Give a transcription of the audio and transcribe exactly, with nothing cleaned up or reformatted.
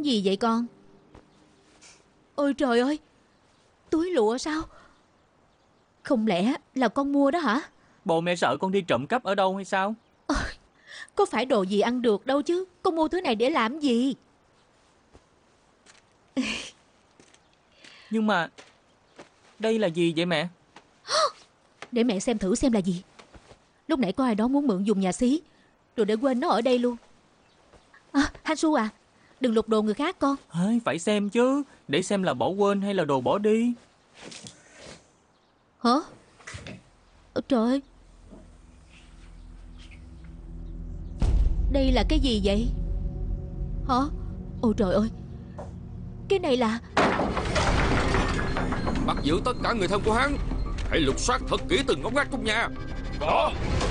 gì vậy con? Ôi trời ơi, túi lụa sao? Không lẽ là con mua đó hả? Bộ mẹ sợ con đi trộm cắp ở đâu hay sao? Có phải đồ gì ăn được đâu chứ. Con mua thứ này để làm gì? Nhưng mà đây là gì vậy mẹ? Để mẹ xem thử xem là gì. Lúc nãy có ai đó muốn mượn dùng nhà xí, rồi để quên nó ở đây luôn. À, Hansu à, đừng lục đồ người khác con. Ê, phải xem chứ, để xem là bỏ quên hay là đồ bỏ đi. Hả? Ôi trời ơi, đây là cái gì vậy? Hả? Ôi trời ơi, cái này là... Bắt giữ tất cả người thân của hắn. Hãy lục soát thật kỹ từng ngóc ngách trong nhà. Có.